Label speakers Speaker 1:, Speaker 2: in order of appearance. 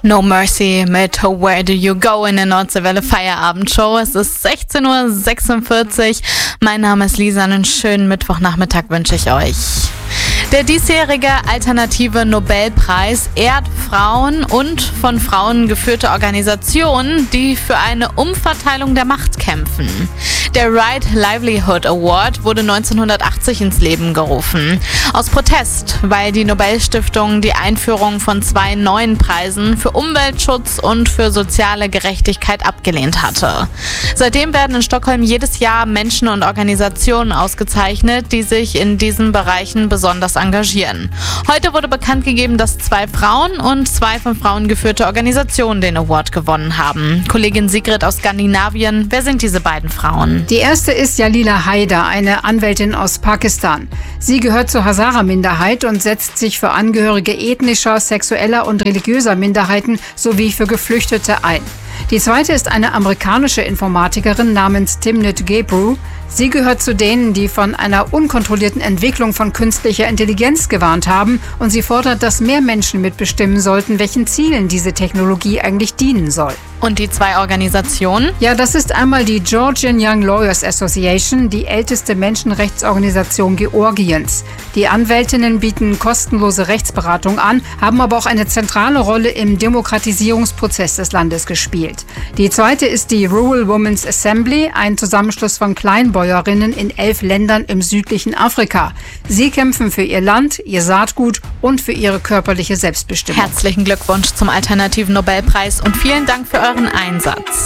Speaker 1: No Mercy mit Where Do You Go in der Nordseewelle Feierabendshow. Es ist 16:46 Uhr. Mein Name ist Lisa und einen schönen Mittwochnachmittag wünsche ich euch. Der diesjährige Alternative Nobelpreis ehrt Frauen und von Frauen geführte Organisationen, die für eine Umverteilung der Macht kämpfen. Der Right Livelihood Award wurde 1980 ins Leben gerufen. Aus Protest, weil die Nobelstiftung die Einführung von 2 neuen Preisen für Umweltschutz und für soziale Gerechtigkeit abgelehnt hatte. Seitdem werden in Stockholm jedes Jahr Menschen und Organisationen ausgezeichnet, die sich in diesen Bereichen besonders engagieren. Heute wurde bekannt gegeben, dass 2 Frauen und 2 von Frauen geführte Organisationen den Award gewonnen haben. Kollegin Sigrid aus Skandinavien, wer sind diese beiden Frauen?
Speaker 2: Die erste ist Jalila Haidar, eine Anwältin aus Pakistan. Sie gehört zur Hazara-Minderheit und setzt sich für Angehörige ethnischer, sexueller und religiöser Minderheiten sowie für Geflüchtete ein. Die zweite ist eine amerikanische Informatikerin namens Timnit Gebru. Sie gehört zu denen, die von einer unkontrollierten Entwicklung von künstlicher Intelligenz gewarnt haben, und sie fordert, dass mehr Menschen mitbestimmen sollten, welchen Zielen diese Technologie eigentlich dienen soll.
Speaker 1: Und die 2 Organisationen?
Speaker 2: Ja, das ist einmal die Georgian Young Lawyers Association, die älteste Menschenrechtsorganisation Georgiens. Die Anwältinnen bieten kostenlose Rechtsberatung an, haben aber auch eine zentrale Rolle im Demokratisierungsprozess des Landes gespielt. Die zweite ist die Rural Women's Assembly, ein Zusammenschluss von Kleinbäuerinnen in 11 Ländern im südlichen Afrika. Sie kämpfen für ihr Land, ihr Saatgut und für ihre körperliche Selbstbestimmung.
Speaker 1: Herzlichen Glückwunsch zum Alternativen Nobelpreis und vielen Dank für euren Einsatz.